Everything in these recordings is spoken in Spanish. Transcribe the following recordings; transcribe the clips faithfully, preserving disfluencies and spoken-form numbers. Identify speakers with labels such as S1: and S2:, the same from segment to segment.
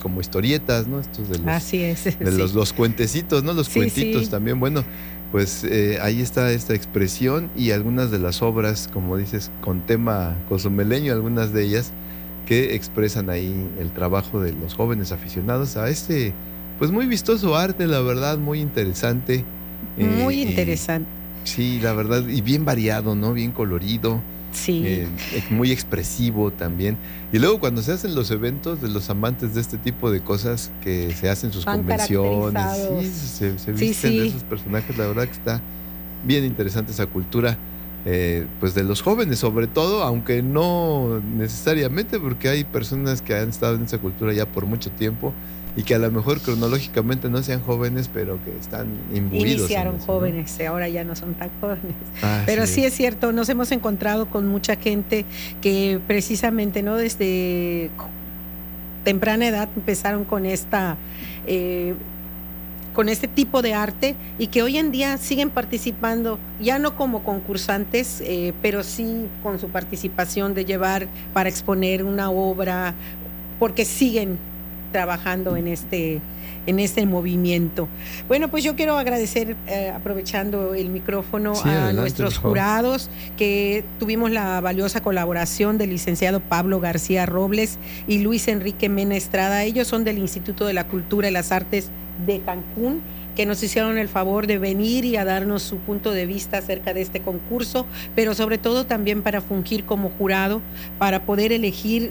S1: como historietas, ¿no? Estos de los,
S2: Así es,
S1: de
S2: sí.
S1: los, los cuentecitos, ¿no? Los
S2: sí,
S1: cuentitos
S2: sí.
S1: también, bueno, pues eh, ahí está esta expresión y algunas de las obras, como dices, con tema cozumeleño, algunas de ellas que expresan ahí el trabajo de los jóvenes aficionados a este, pues muy vistoso arte, la verdad, muy interesante.
S2: Muy
S1: eh,
S2: interesante.
S1: Eh, sí, la verdad, y bien variado, ¿no? Bien colorido.
S2: Sí.
S1: Eh, muy expresivo también. Y luego cuando se hacen los eventos de los amantes de este tipo de cosas, que se hacen sus
S2: Van
S1: convenciones, sí,
S2: caracterizados.
S1: se, se
S2: Sí,
S1: visten
S2: sí.
S1: de esos personajes, la verdad que está bien interesante esa cultura, eh, pues de los jóvenes sobre todo, aunque no necesariamente, porque hay personas que han estado en esa cultura ya por mucho tiempo y que a lo mejor cronológicamente no sean jóvenes, pero que están imbuidos.
S2: Iniciaron
S1: en eso,
S2: jóvenes,
S1: ¿no?
S2: ahora ya no son tan jóvenes.
S1: Ah,
S2: Pero
S1: sí
S2: sí
S1: es.
S2: es cierto, nos hemos encontrado con mucha gente que precisamente, ¿no? Desde temprana edad empezaron con esta eh, con este tipo de arte y que hoy en día siguen participando, ya no como concursantes, eh, pero sí con su participación de llevar para exponer una obra, porque siguen trabajando en este, en este movimiento. Bueno, pues yo quiero agradecer, eh, aprovechando el micrófono,
S1: Sí,
S2: a
S1: adelante,
S2: nuestros
S1: por favor.
S2: jurados, que tuvimos la valiosa colaboración del licenciado Pablo García Robles y Luis Enrique Mena Estrada. Ellos son del Instituto de la Cultura y las Artes de Cancún, que nos hicieron el favor de venir y a darnos su punto de vista acerca de este concurso, pero sobre todo también para fungir como jurado, para poder elegir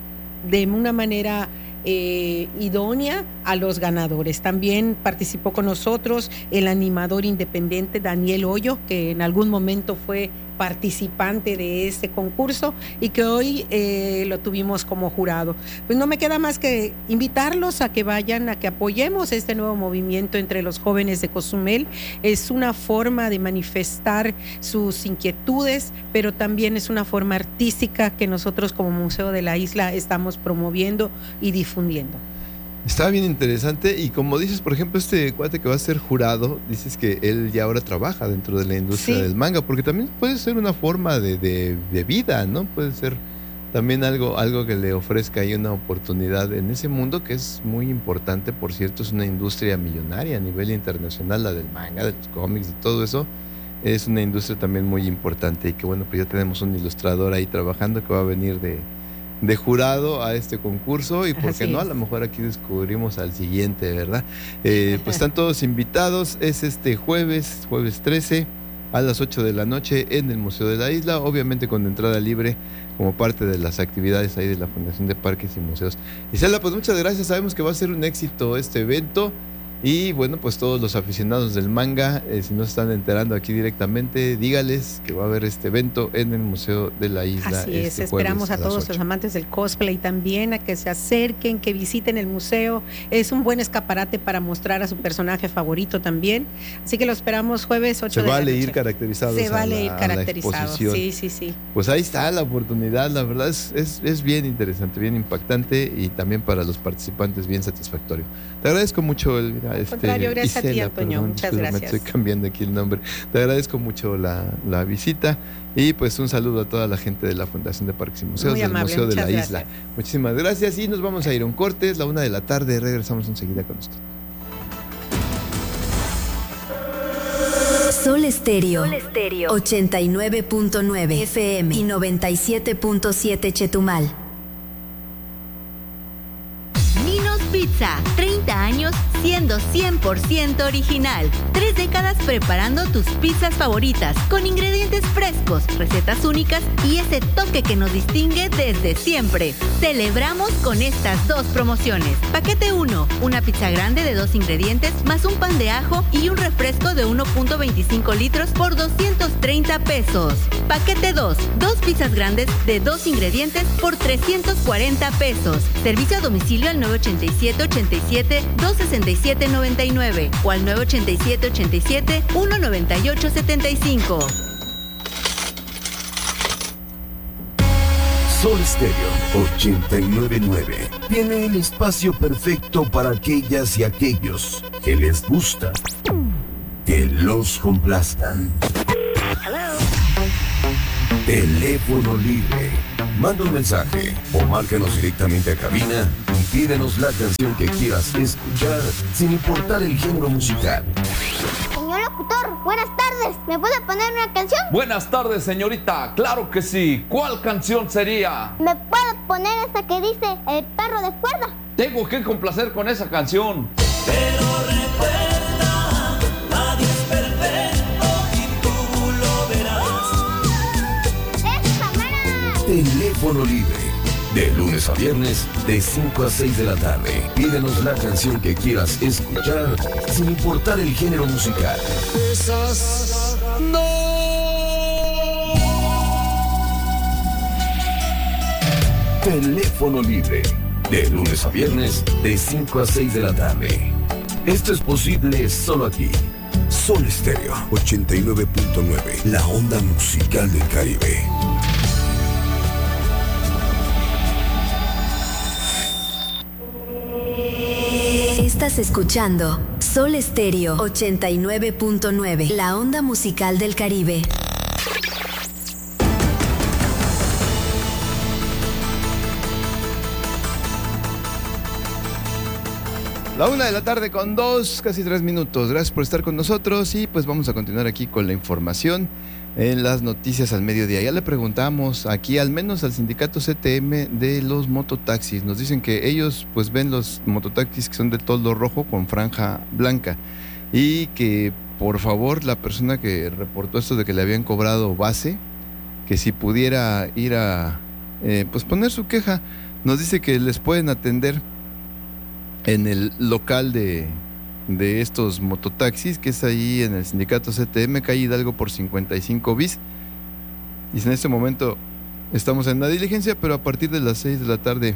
S2: de una manera eh, idónea a los ganadores. También participó con nosotros el animador independiente Daniel Hoyo, que en algún momento fue participante de este concurso y que hoy eh, lo tuvimos como jurado. Pues no me queda más que invitarlos a que vayan, a que apoyemos este nuevo movimiento entre los jóvenes de Cozumel. Es una forma de manifestar sus inquietudes, pero también es una forma artística que nosotros como Museo de la Isla estamos promoviendo y difundiendo.
S1: Está bien interesante y como dices, por ejemplo, este cuate que va a ser jurado, dices que él ya ahora trabaja dentro de la industria
S2: Sí.
S1: del manga, porque también puede ser una forma de, de, de vida, ¿no? Puede ser también algo, algo que le ofrezca ahí una oportunidad en ese mundo que es muy importante, por cierto, es una industria millonaria a nivel internacional, la del manga, de los cómics, de todo eso. Es una industria también muy importante y que bueno, pues ya tenemos un ilustrador ahí trabajando que va a venir de... de jurado a este concurso y por
S2: Así
S1: qué no,
S2: es.
S1: a lo mejor aquí descubrimos al siguiente, ¿verdad? Eh, pues están todos invitados, es este jueves, jueves trece a las ocho de la noche en el Museo de la Isla, obviamente con entrada libre como parte de las actividades ahí de la Fundación de Parques y Museos. Isela, pues muchas gracias, sabemos que va a ser un éxito este evento. Y bueno, pues todos los aficionados del manga, eh, si no se están enterando aquí directamente, dígales que va a haber este evento en el Museo de la Isla.
S2: Así es,
S1: este
S2: esperamos
S1: jueves
S2: a
S1: las
S2: todos
S1: ocho.
S2: los amantes del cosplay también a que se acerquen, que visiten el museo. Es un buen escaparate para mostrar a su personaje favorito también. Así que lo esperamos jueves ocho
S1: Se
S2: de la
S1: vale
S2: noche.
S1: ir caracterizados
S2: Se
S1: a
S2: vale
S1: la-
S2: ir
S1: a la
S2: caracterizado.
S1: exposición.
S2: Sí, sí, sí.
S1: Pues ahí está la oportunidad, la verdad es, es, es bien interesante, bien impactante y también para los participantes bien satisfactorio. Te agradezco mucho, Elvira.
S2: Al
S1: Este,
S2: contrario, gracias a ti,
S1: Isela,
S2: Antonio.
S1: perdón,
S2: Muchas
S1: discúlpame,
S2: gracias.
S1: estoy cambiando aquí el nombre. Te agradezco mucho la, la visita y pues un saludo a toda la gente de la Fundación de Parques y Museos
S2: Muy
S1: del
S2: amable,
S1: Museo de la
S2: muchas
S1: Isla.
S2: gracias.
S1: Muchísimas gracias y nos vamos a ir a un corte, es la una de la tarde, regresamos enseguida con esto.
S3: Sol Estéreo, Sol Estéreo, ochenta y nueve punto nueve F M y noventa y siete punto siete Chetumal.
S4: Nino's Pizza, treinta años siendo cien por ciento original. Tres décadas preparando tus pizzas favoritas con ingredientes frescos, recetas únicas y ese toque que nos distingue desde siempre. Celebramos con estas dos promociones. Paquete uno, una pizza grande de dos ingredientes más un pan de ajo y un refresco de uno punto veinticinco litros por doscientos treinta pesos. Paquete dos, dos pizzas grandes de dos ingredientes por trescientos cuarenta pesos. Servicio a domicilio al nueve ochenta y siete, ochenta y siete, dos sesenta y siete, noventa y nueve o al nueve ochenta y siete, ochenta y siete, uno noventa y ocho, setenta y cinco.
S5: Sol Stereo ochenta y nueve punto nueve tiene el espacio perfecto para aquellas y aquellos que les gusta que los complazcan. Teléfono libre. Manda un mensaje o márcanos directamente a cabina Pídenos la canción que quieras escuchar sin importar el género musical.
S6: Señor locutor, buenas tardes. ¿Me puede poner una canción?
S7: Buenas tardes, señorita. Claro que sí. ¿Cuál canción sería?
S6: ¿Me puede poner esa que dice El perro de cuerda?
S7: Tengo que complacer con esa canción.
S8: Pero recuerda, nadie es perfecto y tú lo verás.
S6: ¡Es cámara!
S5: Teléfono libre. De lunes a viernes, de cinco a seis de la tarde. Pídenos la canción que quieras escuchar, sin importar el género musical.
S8: Esas no.
S5: Teléfono libre. De lunes a viernes, de cinco a seis de la tarde. Esto es posible solo aquí. Sol Estéreo ochenta y nueve punto nueve. La onda musical del Caribe.
S3: Estás escuchando Sol Estéreo ochenta y nueve punto nueve, la onda musical del Caribe.
S1: La una de la tarde con dos, casi tres minutos. Gracias por estar con nosotros y pues vamos a continuar aquí con la información en las noticias al mediodía. Ya le preguntamos aquí al menos al sindicato C T M de los mototaxis. Nos dicen que ellos pues ven los mototaxis que son de toldo rojo con franja blanca y que por favor la persona que reportó esto de que le habían cobrado base, que si pudiera ir a eh, pues poner su queja. Nos dice que les pueden atender en el local de, de estos mototaxis, que es ahí en el sindicato C T M, calle Hidalgo por cincuenta y cinco bis. Y en este momento estamos en la diligencia, pero a partir de las seis de la tarde,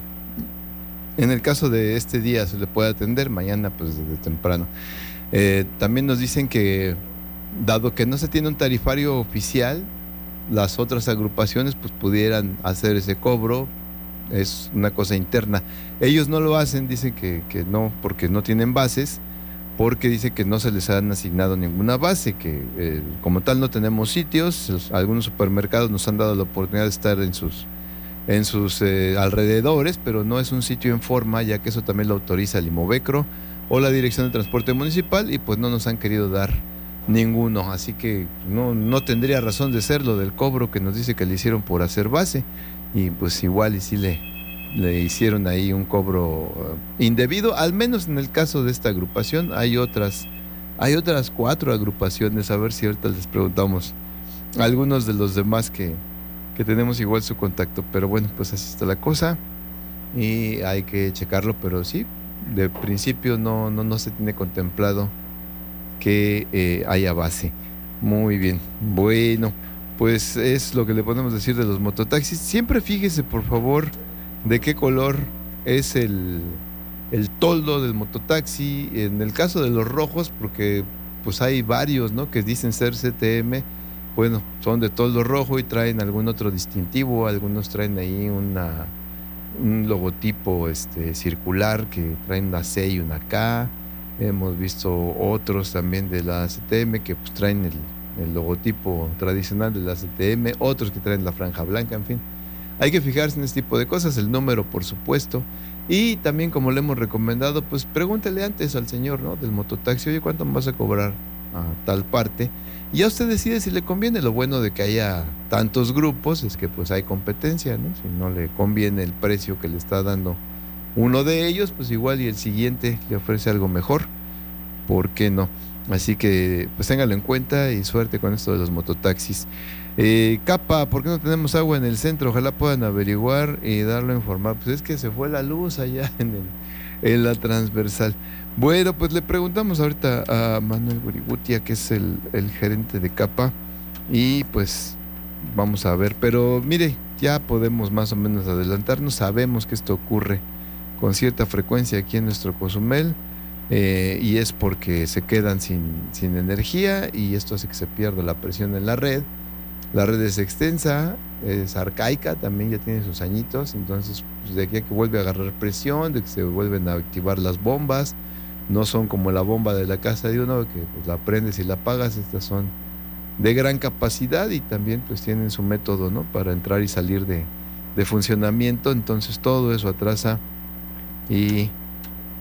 S1: en el caso de este día, se le puede atender, mañana pues desde temprano. Eh, también nos dicen que, dado que no se tiene un tarifario oficial, las otras agrupaciones pues pudieran hacer ese cobro. Es una cosa interna. Ellos no lo hacen, dicen que, que no, porque no tienen bases, porque dice que no se les han asignado ninguna base, que eh, como tal no tenemos sitios. Los, algunos supermercados nos han dado la oportunidad de estar en sus, en sus eh, alrededores, pero no es un sitio en forma, ya que eso también lo autoriza el IMOVECRO o la Dirección de Transporte Municipal, y pues no nos han querido dar ninguno, así que no, no tendría razón de ser lo del cobro que nos dice que le hicieron por hacer base. Y pues igual y sí le, le hicieron ahí un cobro indebido, al menos en el caso de esta agrupación. Hay otras, hay otras cuatro agrupaciones, a ver si ahorita les preguntamos a algunos de los demás que, que tenemos igual su contacto, pero bueno, pues así está la cosa y hay que checarlo, pero sí, de principio no, no, no se tiene contemplado que eh, haya base. Muy bien, bueno, pues es lo que le podemos decir de los mototaxis. Siempre fíjese, por favor, de qué color es el, el toldo del mototaxi. En el caso de los rojos, porque pues hay varios, ¿no?, que dicen ser C T M, bueno, son de toldo rojo y traen algún otro distintivo. Algunos traen ahí una, un logotipo este, circular, que traen una C y una K. Hemos visto otros también de la C T M que pues traen el el logotipo tradicional de la C T M, otros que traen la franja blanca, en fin. Hay que fijarse en este tipo de cosas, el número por supuesto, y también, como le hemos recomendado, pues pregúntele antes al señor, ¿no?, del mototaxi, oye, ¿cuánto me vas a cobrar a tal parte? Y ya usted decide si le conviene. Lo bueno de que haya tantos grupos es que pues hay competencia, ¿no? Si no le conviene el precio que le está dando uno de ellos, pues igual y el siguiente le ofrece algo mejor, ¿por qué no? Así que pues téngalo en cuenta y suerte con esto de los mototaxis. Eh, Capa, ¿por qué no tenemos agua en el centro? Ojalá puedan averiguar y darlo a informar. Pues es que se fue la luz allá en, el, en la transversal. Bueno, pues le preguntamos ahorita a Manuel Gurigutia, que es el, el gerente de Capa, y pues vamos a ver. Pero mire, ya podemos más o menos adelantarnos. Sabemos que esto ocurre con cierta frecuencia aquí en nuestro Cozumel. Eh, y es porque se quedan sin, sin energía, y esto hace que se pierda la presión en la red. La red es extensa, es arcaica, también ya tiene sus añitos, entonces pues, de aquí a que vuelve a agarrar presión, de que se vuelven a activar las bombas. No son como la bomba de la casa de uno, que pues, la prendes y la apagas. Estas son de gran capacidad y también pues tienen su método, ¿no?, para entrar y salir de, de funcionamiento. Entonces todo eso atrasa y